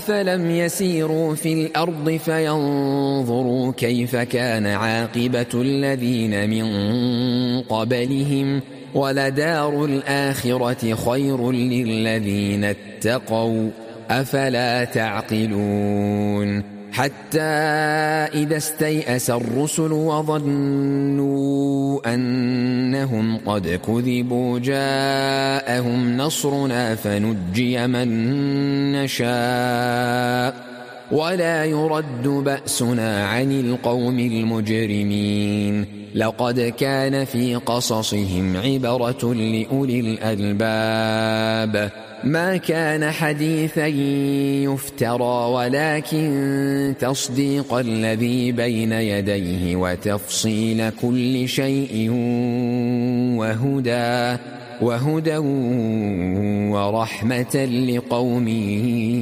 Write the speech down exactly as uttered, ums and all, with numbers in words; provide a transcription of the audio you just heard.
فلم يسيروا في الأرض فينظروا كيف كان عاقبة الذين من قبلهم ولدار الآخرة خير للذين اتقوا أفلا تعقلون حتى إذا استيأس الرسل وظنوا أنهم قد كذبوا جاءهم نصرنا فنجي من نشاء ولا يرد بأسنا عن القوم المجرمين لقد كان في قصصهم عبرة لأولي الألباب ما كان حديثا يفترى ولكن تصديق الذي بين يديه وتفصيل كل شيء وهدى وهدى ورحمة لقوم